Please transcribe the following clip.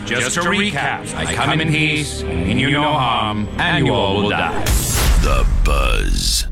Just to recap, I come in peace, and mean you no harm, and you all will die. The Buzz.